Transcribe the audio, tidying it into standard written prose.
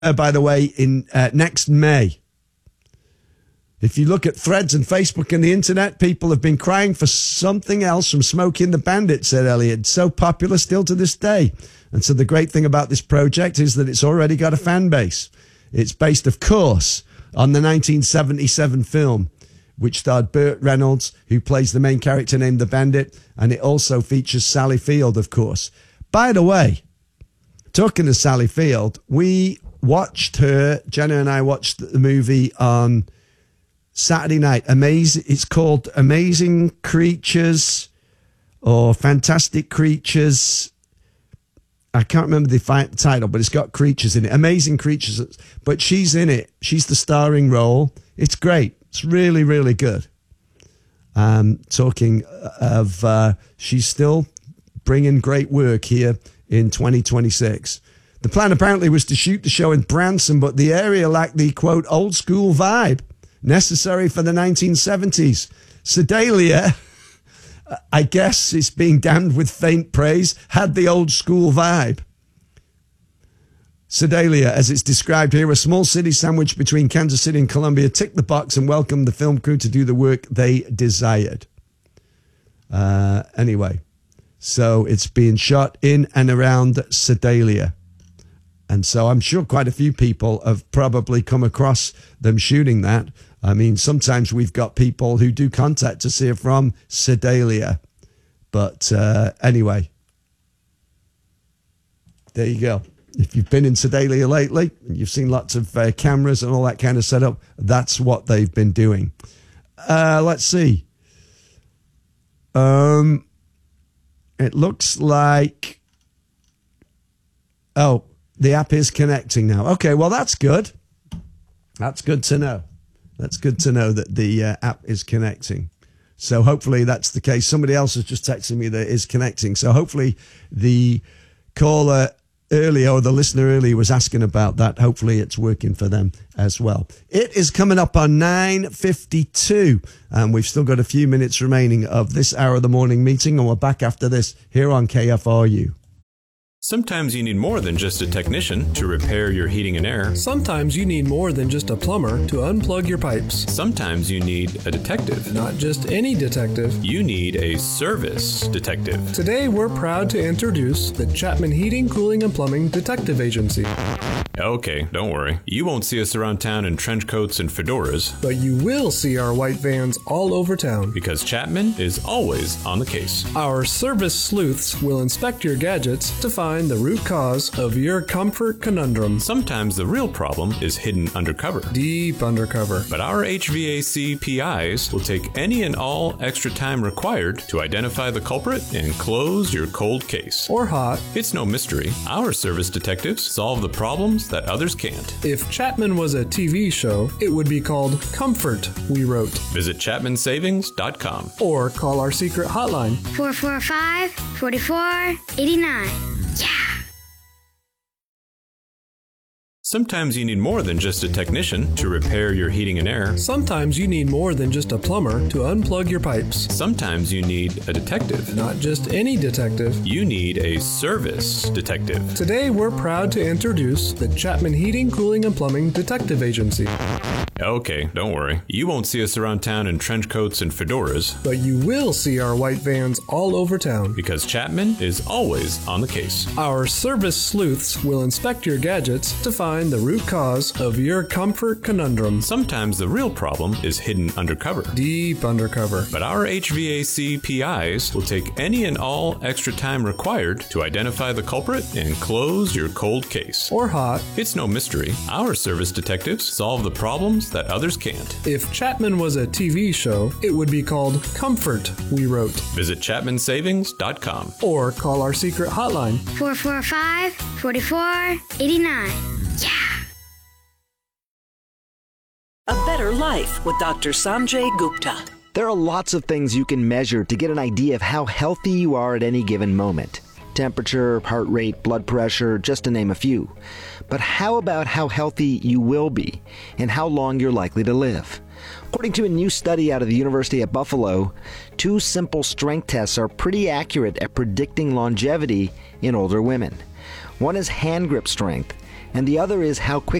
by the way, in next May. If you look at Threads and Facebook and the internet, people have been crying for something else from Smokey and the Bandit, said Elliot. So popular still to this day. And so the great thing about this project is that it's already got a fan base. It's based, of course, on the 1977 film, which starred Burt Reynolds, who plays the main character named the Bandit. And it also features Sally Field, of course. By the way, talking to Sally Field, we watched her, Jenna and I watched the movie on Saturday night. Amazing. It's called Amazing Creatures or Fantastic Creatures. I can't remember the title, but it's got creatures in it. Amazing Creatures. But she's in it. She's the starring role. It's great. It's really, really good. Talking of, she's still bringing great work here in 2026. The plan apparently was to shoot the show in Branson, but the area lacked the, quote, old school vibe necessary for the 1970s. Sedalia, I guess it's being damned with faint praise, had the old school vibe. Sedalia, as it's described here, a small city sandwiched between Kansas City and Columbia, ticked the box and welcomed the film crew to do the work they desired. Anyway, so it's being shot in and around Sedalia. And so I'm sure quite a few people have probably come across them shooting that. I mean, sometimes we've got people who do contact us here from Sedalia. But anyway, there you go. If you've been in Sedalia lately, and you've seen lots of cameras and all that kind of setup, that's what they've been doing. Let's see. It looks like... Oh, the app is connecting now. Okay, well, that's good. That's good to know. That's good to know that the app is connecting. So hopefully that's the case. Somebody else has just texted me that it is connecting. So hopefully the caller earlier, or the listener earlier, was asking about that. Hopefully it's working for them as well. It is coming up on 9:52, and we've still got a few minutes remaining of this hour of the morning meeting, and we're back after this here on KFRU. Sometimes you need more than just a technician to repair your heating and air. Sometimes you need more than just a plumber to unplug your pipes. Sometimes you need a detective. Not just any detective. You need a service detective. Today we're proud to introduce the Chapman Heating, Cooling, and Plumbing Detective Agency. Okay, don't worry. You won't see us around town in trench coats and fedoras. But you will see our white vans all over town. Because Chapman is always on the case. Our service sleuths will inspect your gadgets to find the root cause of your comfort conundrum. Sometimes the real problem is hidden undercover. Deep undercover. But our HVAC PIs will take any and all extra time required to identify the culprit and close your cold case. Or hot. It's no mystery. Our service detectives solve the problems that others can't. If Chapman was a TV show, it would be called Comfort, we wrote. Visit ChapmanSavings.com. Or call our secret hotline. 445-4489. Yeah! Sometimes you need more than just a technician to repair your heating and air. Sometimes you need more than just a plumber to unplug your pipes. Sometimes you need a detective. Not just any detective. You need a service detective. Today we're proud to introduce the Chapman Heating, Cooling, and Plumbing Detective Agency. Okay, don't worry. You won't see us around town in trench coats and fedoras. But you will see our white vans all over town. Because Chapman is always on the case. Our service sleuths will inspect your gadgets to find the root cause of your comfort conundrum. Sometimes the real problem is hidden undercover. Deep undercover. But our HVAC PIs will take any and all extra time required to identify the culprit and close your cold case. Or hot. It's no mystery. Our service detectives solve the problems that others can't. If Chapman was a TV show, it would be called Comfort, we wrote. Visit ChapmanSavings.com. Or call our secret hotline. 445-4489. Yeah! A Better Life with Dr. Sanjay Gupta. There are lots of things you can measure to get an idea of how healthy you are at any given moment. Temperature, heart rate, blood pressure, just to name a few. But how about how healthy you will be and how long you're likely to live? According to a new study out of the University of Buffalo, 2 simple strength tests are pretty accurate at predicting longevity in older women. One is hand grip strength, and the other is how quickly